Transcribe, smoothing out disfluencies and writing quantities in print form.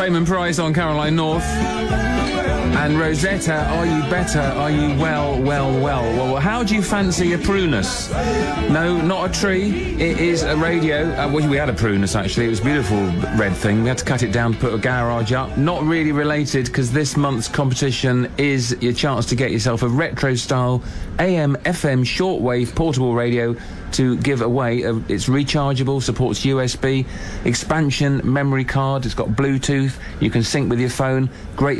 Payment Price on Caroline North. And Rosetta, are you better? Are you well? Well, how do you fancy a prunus? No, not a tree. It is a radio. We had a prunus, actually. It was a beautiful red thing. We had to cut it down to put a garage up. Not really related, because this month's competition is your chance to get yourself a retro-style AM/FM shortwave portable radio to give away. It's rechargeable, supports USB, expansion memory card. It's got Bluetooth. You can sync with your phone. Great